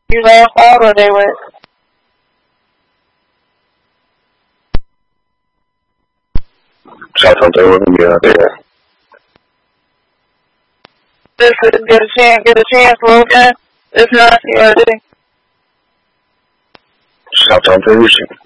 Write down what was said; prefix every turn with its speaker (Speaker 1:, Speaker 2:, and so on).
Speaker 1: You left out or they went?
Speaker 2: Shout out to everybody out there.
Speaker 1: Get a chance, Logan. If not, you already.
Speaker 2: Shout out to everybody.